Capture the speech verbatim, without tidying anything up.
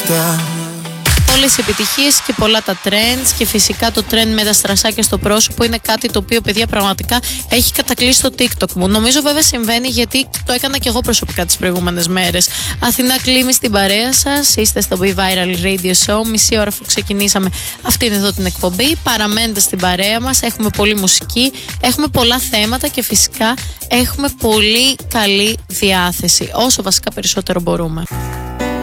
μπροστά. Όλες οι επιτυχίες και πολλά τα trends και φυσικά το trend με τα στρασάκια στο πρόσωπο είναι κάτι το οποίο, παιδιά, πραγματικά έχει κατακλείσει το TikTok μου. Νομίζω βέβαια συμβαίνει γιατί το έκανα και εγώ προσωπικά τις προηγούμενες μέρες. Αθηνά Κλίμη στην παρέα σας, είστε στο Be Viral Radio Show, μισή ώρα αφού ξεκινήσαμε αυτήν εδώ την εκπομπή. Παραμένετε στην παρέα μας, έχουμε πολλή μουσική, έχουμε πολλά θέματα και φυσικά έχουμε πολύ καλή διάθεση, όσο βασικά περισσότερο μπορούμε.